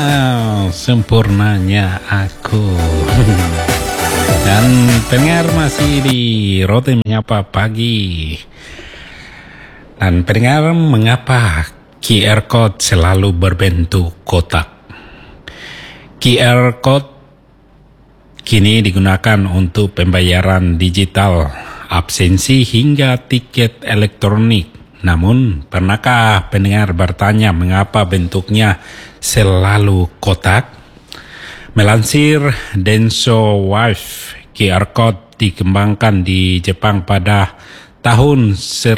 Sempurnanya aku. Dan pendengar masih di Roti Menyapa Pagi. Dan pendengar, mengapa QR Code selalu berbentuk kotak? QR Code kini digunakan untuk pembayaran digital, absensi hingga tiket elektronik. Namun, pernahkah pendengar bertanya mengapa bentuknya selalu kotak? Melansir Denso Wave, QR Code dikembangkan di Jepang pada tahun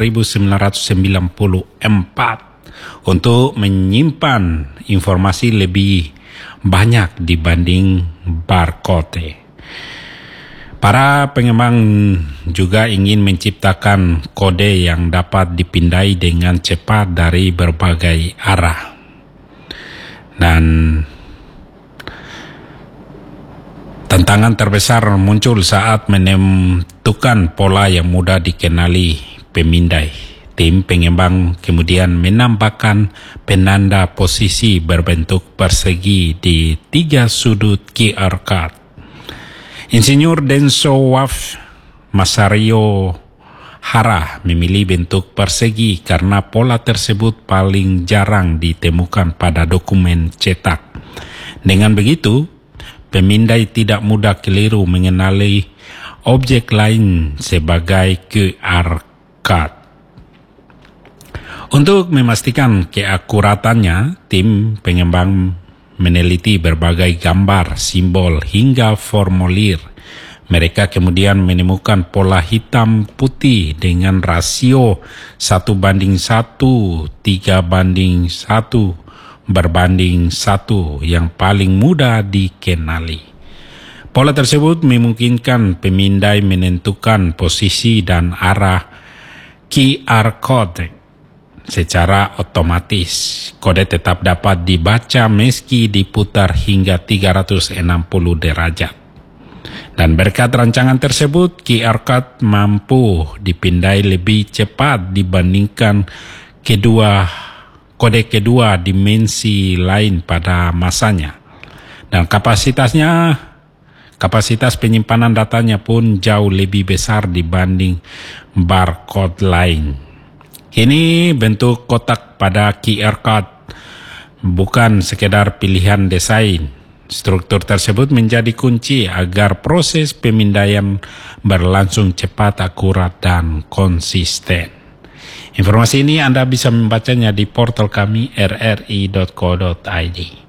1994 untuk menyimpan informasi lebih banyak dibanding barcode. Para pengembang juga ingin menciptakan kode yang dapat dipindai dengan cepat dari berbagai arah. Dan tantangan terbesar muncul saat menentukan pola yang mudah dikenali pemindai. Tim pengembang kemudian menambahkan penanda posisi berbentuk persegi di 3 sudut QR Code. Insinyur Denso Wave Masario Hara memilih bentuk persegi karena pola tersebut paling jarang ditemukan pada dokumen cetak. Dengan begitu, pemindai tidak mudah keliru mengenali objek lain sebagai QR Code. Untuk memastikan keakuratannya, tim pengembang meneliti berbagai gambar, simbol, hingga formulir. Mereka kemudian menemukan pola hitam putih dengan rasio 1:1, 3:1, berbanding 1 yang paling mudah dikenali. Pola tersebut memungkinkan pemindai menentukan posisi dan arah QR Code secara otomatis. Kode tetap dapat dibaca meski diputar hingga 360 derajat. Dan berkat rancangan tersebut, QR Code mampu dipindai lebih cepat dibandingkan kode kedua dimensi lain pada masanya. Dan kapasitas penyimpanan datanya pun jauh lebih besar dibanding barcode lain. Kini bentuk kotak pada QR Code bukan sekedar pilihan desain. Struktur tersebut menjadi kunci agar proses pemindaian berlangsung cepat, akurat, dan konsisten. Informasi ini Anda bisa membacanya di portal kami rri.co.id.